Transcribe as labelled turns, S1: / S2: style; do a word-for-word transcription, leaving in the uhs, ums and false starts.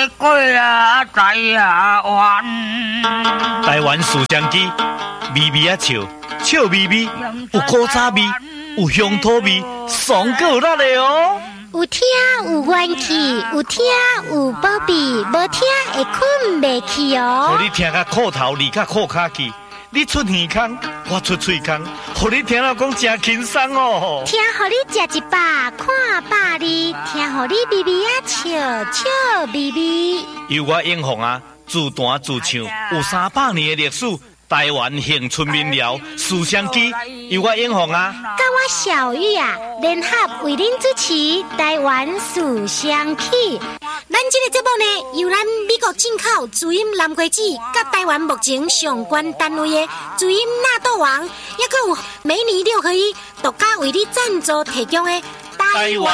S1: 过啊，在啊湾。
S2: 台湾思乡机，微微啊笑，笑微微，有古早味，有乡土味，爽够辣的哦。
S3: 有听有元气，有听有宝贝，无听会困袂去哦。
S2: 互你听甲裤头离甲裤骹去，你出耳孔，我出喙孔，互你听了讲真轻松哦。
S3: 听互你食一百，看百二，听互你微微啊笑，笑微微。
S2: 由我英雄啊，自弹自唱，有三百年的历史。台湾乡村民谣思乡机，由我英雄啊，
S3: 甲我小玉啊，联合为您主持《台湾思乡曲》。咱这个节目呢，由咱美国进口主音蓝瓜子，甲台湾目前上关单位的主音纳豆王，也佫有美女六合一独家为你赞助提供的台湾。